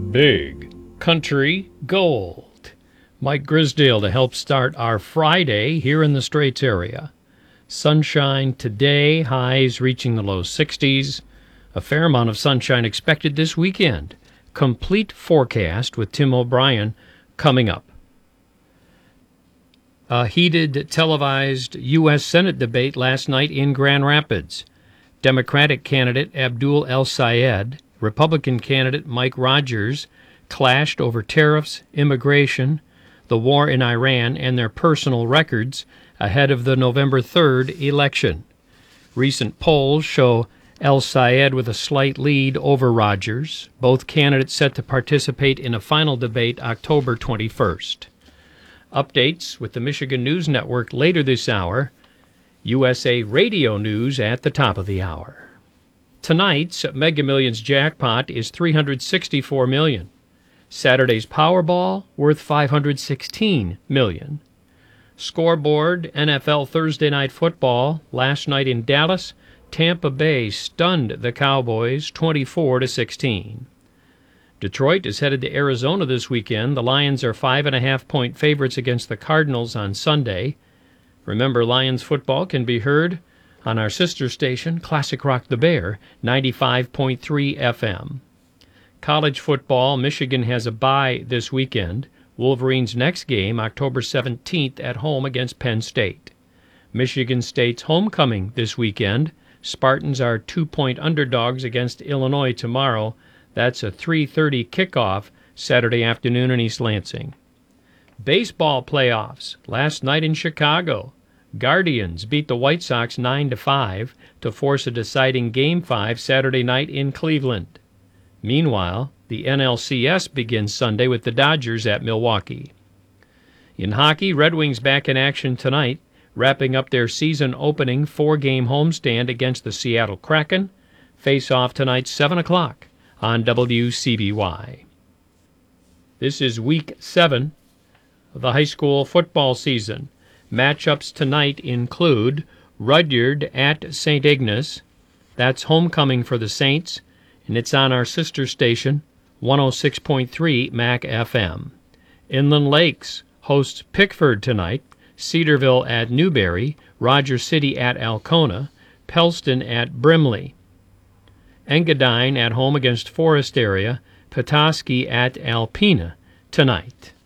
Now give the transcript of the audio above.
Big Country Gold. Mike Grisdale to help start our Friday here in the Straits area. Sunshine today, highs reaching the low 60s. A fair amount of sunshine expected this weekend. Complete forecast with Tim O'Brien coming up. A heated televised U.S. Senate debate last night in Grand Rapids. Democratic candidate Abdul El-Sayed, Republican candidate Mike Rogers clashed over tariffs, immigration, the war in Iran, and their personal records ahead of the November 3rd election. Recent polls show El-Sayed with a slight lead over Rogers. Both candidates set to participate in a final debate October 21st. Updates with the Michigan News Network later this hour. USA Radio News at the top of the hour. Tonight's Mega Millions jackpot is $364 million. Saturday's Powerball worth $516 million. Scoreboard NFL Thursday Night Football last night in Dallas. Tampa Bay stunned the Cowboys 24-16. Detroit is headed to Arizona this weekend. The Lions are 5.5-point favorites against the Cardinals on Sunday. Remember, Lions football can be heard on our sister station, Classic Rock the Bear, 95.3 FM. College football, Michigan has a bye this weekend. Wolverines' next game, October 17th, at home against Penn State. Michigan State's homecoming this weekend. Spartans are 2-point underdogs against Illinois tomorrow. That's a 3:30 kickoff Saturday afternoon in East Lansing. Baseball playoffs last night in Chicago. Guardians beat the White Sox 9-5 to force a deciding Game 5 Saturday night in Cleveland. Meanwhile, the NLCS begins Sunday with the Dodgers at Milwaukee. In hockey, Red Wings back in action tonight, wrapping up their season-opening 4-game homestand against the Seattle Kraken. Face off tonight, 7 o'clock on WCBY. This is Week 7 of the high school football season. Matchups tonight include Rudyard at St. Ignace. That's homecoming for the Saints, and it's on our sister station, 106.3 MAC FM. Inland Lakes hosts Pickford tonight, Cedarville at Newberry, Rogers City at Alcona, Pellston at Brimley. Engadine at home against Forest Area, Petoskey at Alpena tonight.